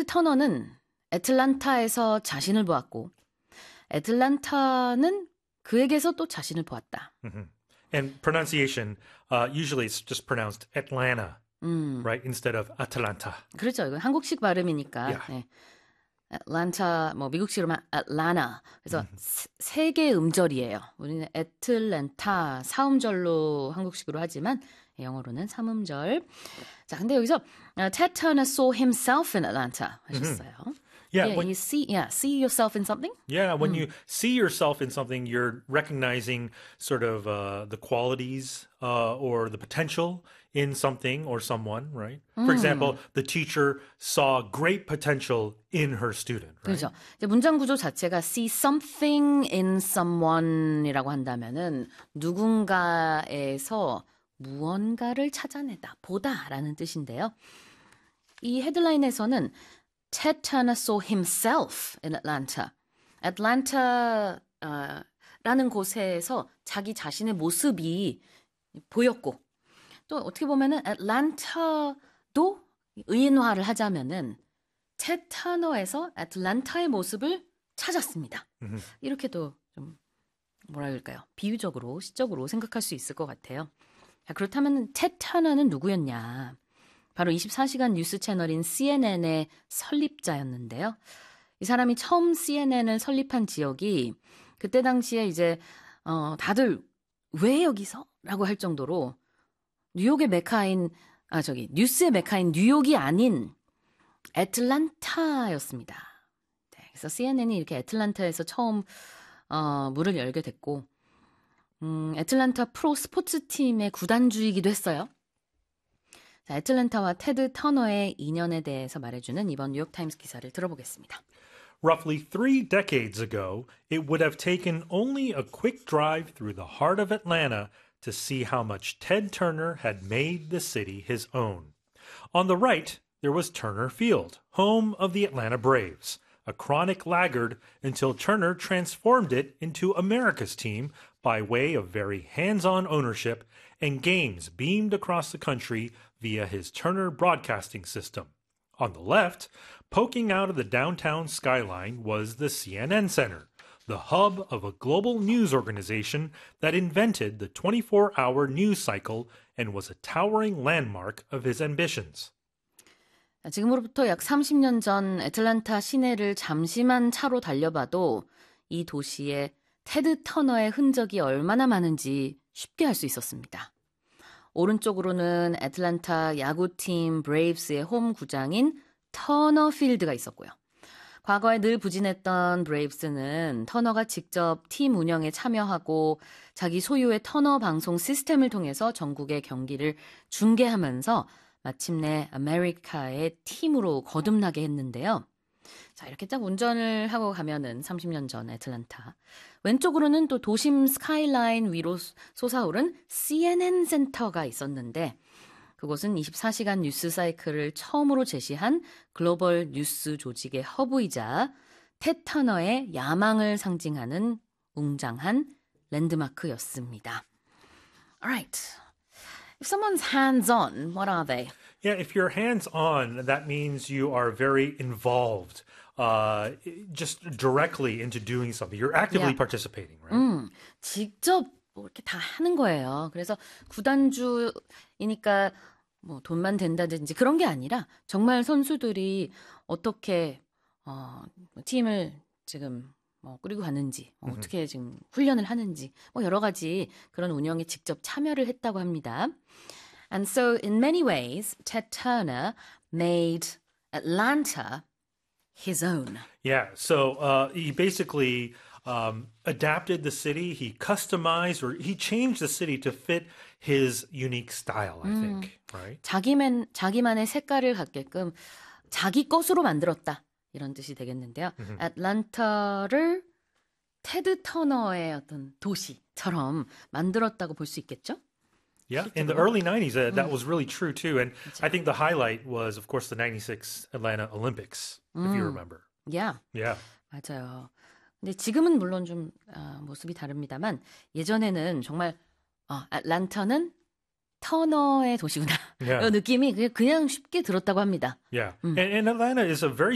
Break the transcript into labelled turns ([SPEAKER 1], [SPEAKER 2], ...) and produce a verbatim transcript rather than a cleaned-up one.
[SPEAKER 1] 터너는 애틀란타에서 자신을 보았고 애틀란타는 그에게서 또 자신을 보았다.
[SPEAKER 2] Mm-hmm. And pronunciation, uh, usually it's just pronounced Atlanta,
[SPEAKER 1] 음.
[SPEAKER 2] right? Instead of Atlanta.
[SPEAKER 1] 그렇죠. 이건 한국식 발음이니까.
[SPEAKER 2] Yeah.
[SPEAKER 1] 네. 애틀란타, 뭐 미국식으로만 애틀라나. 그래서 음. 세 개의 음절이에요. 우리는 애틀랜타 사음절로 한국식으로 하지만 영어로는 삼음절. 자, 근데 여기서 uh, Ted Turner saw himself in Atlanta 하셨어요.
[SPEAKER 2] Mm-hmm. Yeah,
[SPEAKER 1] yeah,
[SPEAKER 2] when,
[SPEAKER 1] you see, yeah, see yourself in something?
[SPEAKER 2] Yeah, when
[SPEAKER 1] 음.
[SPEAKER 2] you see yourself in something, you're recognizing sort of uh, the qualities uh, or the potential in something or someone, right? For
[SPEAKER 1] 음.
[SPEAKER 2] example, the teacher saw great potential in her student, right?
[SPEAKER 1] 그렇죠. 이제 문장 구조 자체가 see something in someone이라고 한다면은 누군가에서 무언가를 찾아내다, 보다라는 뜻인데요. 이 헤드라인에서는 Ted Turner saw himself in Atlanta. 애틀랜타 어, 라는 곳에서 자기 자신의 모습이 보였고 또 어떻게 보면은 애틀랜타도 의인화를 하자면은 Ted Turner에서 애틀랜타의 모습을 찾았습니다. Mm-hmm. 이렇게도 좀 뭐라 그럴까요? 비유적으로 시적으로 생각할 수 있을 것 같아요. 자, 그렇다면 Ted Turner는 누구였냐? 바로 이십사 시간 뉴스 채널인 씨엔엔의 설립자였는데요. 이 사람이 처음 씨엔엔을 설립한 지역이 그때 당시에 이제 어, 다들 왜 여기서? 라고 할 정도로 뉴욕의 메카인 아 저기 뉴스의 메카인 뉴욕이 아닌 애틀랜타였습니다. 네, 그래서 씨엔엔이 이렇게 애틀랜타에서 처음 어, 문을 열게 됐고 음, 애틀랜타 프로 스포츠 팀의 구단주이기도 했어요. 자, 애틀랜타와 테드 터너의 인연에 대해서 말해주는 이번 뉴욕타임스 기사를 들어보겠습니다.
[SPEAKER 2] Roughly three decades ago, it would have taken only a quick drive through the heart of Atlanta to see how much Ted Turner had made the city his own. On the right, there was Turner Field, home of the Atlanta Braves, a chronic laggard until Turner transformed it into America's team by way of very hands-on ownership and games beamed across the country via his Turner Broadcasting System. On the left, poking out of the downtown skyline was the C N N Center, the hub of a global news organization that invented the twenty-four hour news cycle and was a towering landmark of his ambitions.
[SPEAKER 1] 지금으로부터 약 삼십 년 전 애틀랜타 시내를 잠시만 차로 달려봐도 이 도시에 테드 터너의 흔적이 얼마나 많은지 쉽게 알 수 있었습니다. 오른쪽으로는 애틀랜타 야구팀 브레이브스의 홈 구장인 터너 필드가 있었고요. 과거에 늘 부진했던 브레이브스는 터너가 직접 팀 운영에 참여하고 자기 소유의 터너 방송 시스템을 통해서 전국의 경기를 중계하면서 마침내 아메리카의 팀으로 거듭나게 했는데요. 자, 이렇게 딱 운전을 하고 가면은 삼십 년 전 애틀랜타. 왼쪽으로는 또 도심 스카이라인 위로 솟아오른 씨엔엔 센터가 있었는데 그곳은 이십사 시간 뉴스 사이클을 처음으로 제시한 글로벌 뉴스 조직의 허브이자 텟 터너의 야망을 상징하는 웅장한 랜드마크였습니다. Alright. If someone's hands-on, what are they?
[SPEAKER 2] Yeah, if you're hands-on, that means you are very involved, uh, just directly into doing something. You're actively
[SPEAKER 1] Yeah.
[SPEAKER 2] participating, right?
[SPEAKER 1] 음, 직접 뭐 이렇게 다 하는 거예요. 그래서 구단주이니까 뭐 돈만 된다든지 그런 게 아니라 정말 선수들이 어떻게 어, 팀을 지금 뭐 꾸리고 가는지, 뭐
[SPEAKER 2] Mm-hmm.
[SPEAKER 1] 어떻게 지금 훈련을 하는지, 뭐 여러 가지 그런 운영에 직접 참여를 했다고 합니다. And so, in many ways, Ted Turner made Atlanta his own.
[SPEAKER 2] Yeah, so uh, he basically um, adapted the city. He customized or he changed the city to fit his unique style, I think, right?
[SPEAKER 1] 자기만, 자기만의 색깔을 갖게끔 자기 것으로 만들었다. 이런 뜻이 되겠는데요.
[SPEAKER 2] Mm-hmm.
[SPEAKER 1] 애틀랜타를 테드 터너의 어떤 도시처럼 만들었다고 볼 수 있겠죠?
[SPEAKER 2] Yeah, in the early nineties, uh, that was really true too. And I think the highlight was, of course, the ninety-six Atlanta Olympics, if you remember.
[SPEAKER 1] Yeah.
[SPEAKER 2] Yeah.
[SPEAKER 1] 맞아요. 근데 지금은 물론 좀 어, 모습이 다릅니다만 예전에는 정말 어, 애틀랜타는 터너의 도시구나.
[SPEAKER 2] Yeah.
[SPEAKER 1] 이 느낌이 그냥, 그냥 쉽게 들었다고 합니다.
[SPEAKER 2] Yeah. And, and Atlanta is a very